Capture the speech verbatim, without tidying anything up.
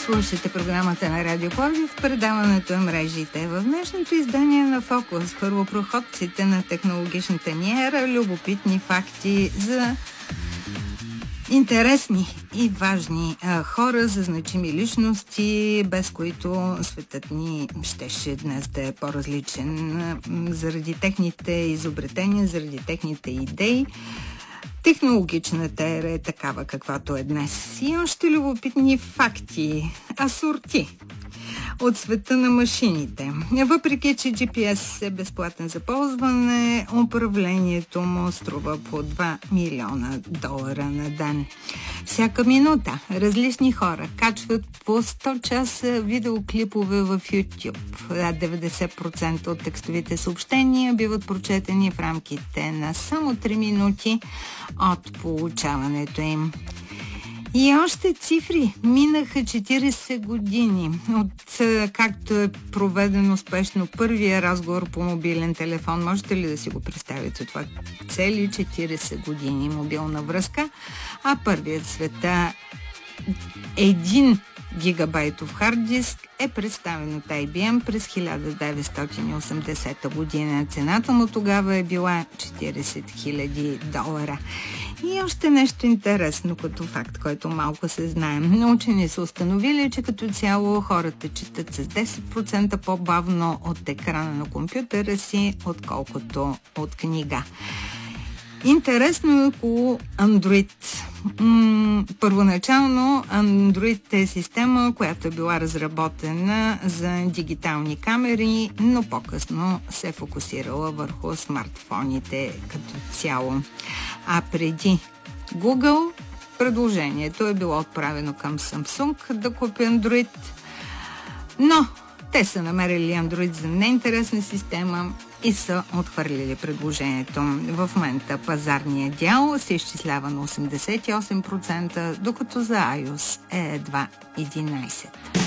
Слушайте програмата на Радио Пловдив в предаването е Мрежите. В днешното издание на Фокус първопроходците на технологичната ни ера, любопитни факти за интересни и важни а, хора, за значими личности, без които светът ни щеше днес да е по-различен а, заради техните изобретения, заради техните идеи. Технологичната ера е такава, каквато е днес. И още любопитни факти, асорти от света на машините. Въпреки че джи пи ес е безплатен за ползване, управлението му струва по два милиона долара на ден. Всяка минута различни хора качват по сто часа видеоклипове в YouTube. деветдесет процента от текстовите съобщения биват прочетени в рамките на само три минути от получаването им. И още цифри. Минаха четиридесет години от както е проведен успешно първия разговор по мобилен телефон. Можете ли да си го представите това? Цели четиридесет години мобилна връзка, а първият в света един гигабайтов хард диск е представен от ай би ем през хиляда деветстотин и осемдесета година. Цената му тогава е била четиридесет хиляди долара. И още нещо интересно като факт, който малко се знаем. Учени са установили, че като цяло хората четат с десет процента по-бавно от екрана на компютъра си, отколкото от книга. Интересно е около Android. М- първоначално Android е система, която е била разработена за дигитални камери, но по-късно се е фокусирала върху смартфоните като цяло. А преди Google предложението е било отправено към Samsung да купи Android, но те са намерили Android за неинтересна система и са отхвърлили предложението. В момента пазарният дял се изчислява на осемдесет и осем процента, докато за iOS е едва единайсет процента.